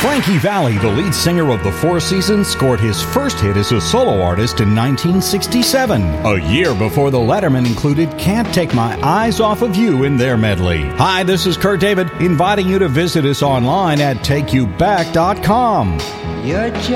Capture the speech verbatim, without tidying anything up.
Frankie Valli, the lead singer of the Four Seasons, scored his first hit as a solo artist in nineteen sixty-seven, a year before the Letterman included Can't Take My Eyes Off of You in their medley. Hi, this is Kurt David, inviting you to visit us online at take you back dot com. You're